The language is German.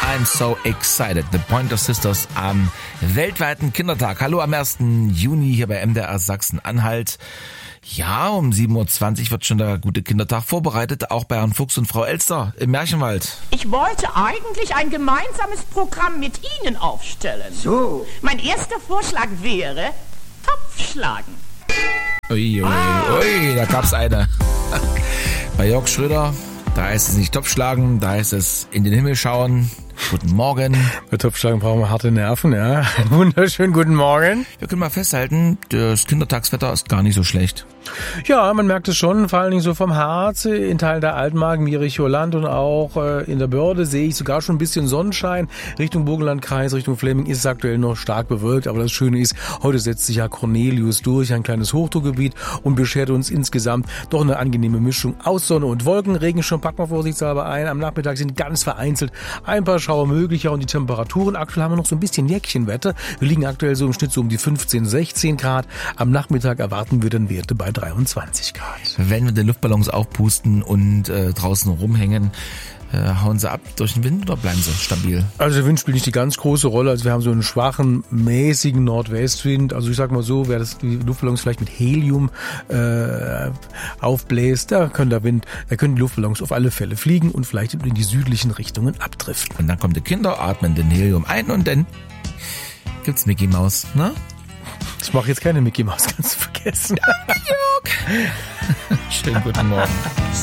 I'm so excited. The Pointer Sisters am weltweiten Kindertag. Hallo am 1. Juni hier bei MDR Sachsen-Anhalt. Ja, um 7.20 Uhr wird schon der gute Kindertag vorbereitet, auch bei Herrn Fuchs und Frau Elster im Märchenwald. Ich wollte eigentlich ein gemeinsames Programm mit Ihnen aufstellen. So. Mein erster Vorschlag wäre Topfschlagen. Ui, da gab's eine. Bei Jörg Schröder, da heißt es nicht Topfschlagen, da heißt es in den Himmel schauen. Guten Morgen. Bei Topfschlagen brauchen wir harte Nerven, ja. Einen wunderschönen guten Morgen. Wir können mal festhalten, das Kindertagswetter ist gar nicht so schlecht. Ja, man merkt es schon, vor allen Dingen so vom Harz, in Teilen der Altmark, Miricholand und auch in der Börde sehe ich sogar schon ein bisschen Sonnenschein. Richtung Burgenlandkreis, Richtung Flemming ist es aktuell noch stark bewölkt, aber das Schöne ist, heute setzt sich ja Cornelius durch, ein kleines Hochdruckgebiet und beschert uns insgesamt doch eine angenehme Mischung aus Sonne und Wolken. Regenschirm packen wir vorsichtshalber ein. Am Nachmittag sind ganz vereinzelt ein paar Schauer möglicher und die Temperaturen, aktuell haben wir noch so ein bisschen Jäckchenwetter. Wir liegen aktuell so im Schnitt so um die 15, 16 Grad. Am Nachmittag erwarten wir dann Werte bei 23 Grad. Wenn wir die Luftballons aufpusten und draußen rumhängen, hauen sie ab durch den Wind oder bleiben sie stabil? Also der Wind spielt nicht die ganz große Rolle. Also wir haben so einen schwachen, mäßigen Nordwestwind. Also ich sag mal so, wer die Luftballons vielleicht mit Helium aufbläst, da können die Luftballons auf alle Fälle fliegen und vielleicht in die südlichen Richtungen abdriften. Und dann kommen die Kinder, atmen den Helium ein und dann gibt's Mickey Maus, ne? Ich mache jetzt keine Mickey Maus, kannst du vergessen. Ja, Jörg. Schönen guten Morgen.